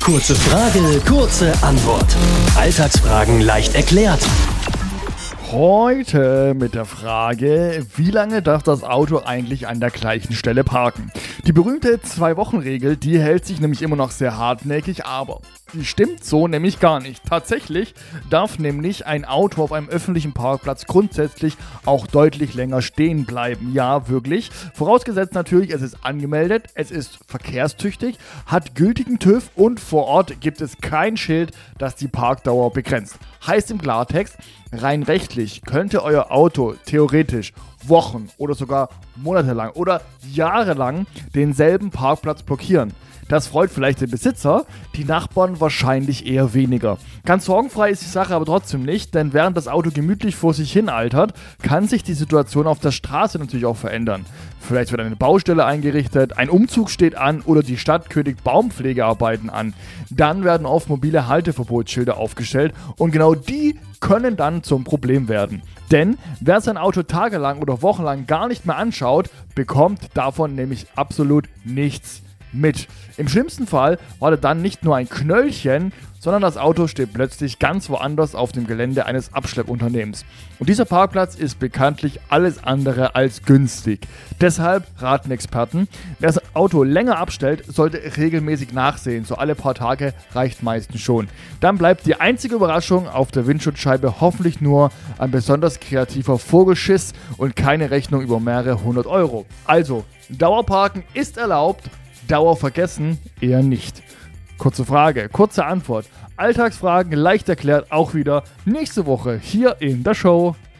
Kurze Frage, kurze Antwort. Alltagsfragen leicht erklärt. Heute mit der Frage, wie lange darf das Auto eigentlich an der gleichen Stelle parken? Die berühmte 2-Wochen-Regel, die hält sich nämlich immer noch sehr hartnäckig, aber die stimmt so nämlich gar nicht. Tatsächlich darf nämlich ein Auto auf einem öffentlichen Parkplatz grundsätzlich auch deutlich länger stehen bleiben. Ja, wirklich. Vorausgesetzt natürlich, es ist angemeldet, es ist verkehrstüchtig, hat gültigen TÜV und vor Ort gibt es kein Schild, das die Parkdauer begrenzt. Heißt im Klartext, rein rechtlich könnte euer Auto theoretisch Wochen oder sogar monatelang oder jahrelang denselben Parkplatz blockieren. Das freut vielleicht den Besitzer, die Nachbarn wahrscheinlich eher weniger. Ganz sorgenfrei ist die Sache aber trotzdem nicht, denn während das Auto gemütlich vor sich hin altert, kann sich die Situation auf der Straße natürlich auch verändern. Vielleicht wird eine Baustelle eingerichtet, ein Umzug steht an oder die Stadt kündigt Baumpflegearbeiten an. Dann werden oft mobile Halteverbotsschilder aufgestellt und genau die können dann zum Problem werden. Denn wer sein Auto tagelang oder wochenlang gar nicht mehr anschaut, bekommt davon nämlich absolut nichts mit. Im schlimmsten Fall wartet dann nicht nur ein Knöllchen, sondern das Auto steht plötzlich ganz woanders auf dem Gelände eines Abschleppunternehmens. Und dieser Parkplatz ist bekanntlich alles andere als günstig. Deshalb raten Experten, wer sein Auto länger abstellt, sollte regelmäßig nachsehen. So alle paar Tage reicht meistens schon. Dann bleibt die einzige Überraschung auf der Windschutzscheibe hoffentlich nur ein besonders kreativer Vogelschiss und keine Rechnung über mehrere 100 Euro. Also, Dauerparken ist erlaubt, Dauer vergessen eher nicht. Kurze Frage, kurze Antwort. Alltagsfragen leicht erklärt auch wieder nächste Woche hier in der Show.